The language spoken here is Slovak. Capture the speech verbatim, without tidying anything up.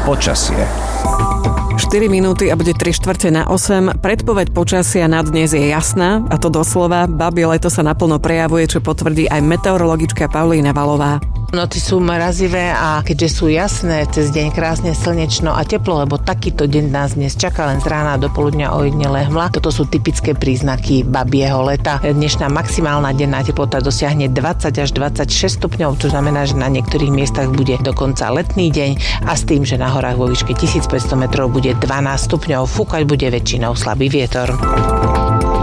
Počasie. štyri minúty a bude tri štvrte na osem. Predpoveď počasia na dnes je jasná, a to doslova. Babie leto sa naplno prejavuje, čo potvrdí aj meteorologička Paulína Valová. Noci sú mrazivé a keďže sú jasné, cez deň krásne slnečno a teplo, lebo takýto deň nás dnes čaká, len z rána do poludňa ojedinele hmla. Toto sú typické príznaky babieho leta. Dnešná maximálna denná teplota dosiahne dvadsať až dvadsaťšesť stupňov, čo znamená, že na niektorých miestach bude dokonca letný deň a s tým, že na horách vo výške tisícpäťsto metrov bude dvanásť stupňov. Fúkať bude väčšinou slabý vietor.